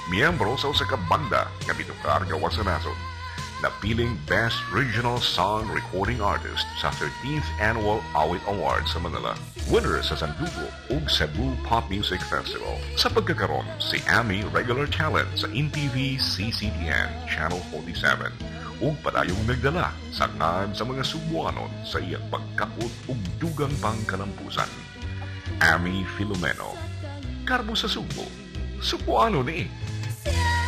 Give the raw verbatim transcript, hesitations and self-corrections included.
miyembro sa usa ka banda nga mitukar nga wasanason. Napiling Best Regional Song Recording Artist sa thirteenth Annual Awit Awards sa Manila. Winner sa Sandugo ug Cebu Pop Music Festival. Sa pagkakaroon, si Ami regular talent sa M T V C C T N Channel forty-seven ug padayong nagdala sa ngan sa mga Subuanon sa iyang pagkapot ug dugang pang kalampusan. Ami Filomeno. Karbo sa Subo. Subuano ni.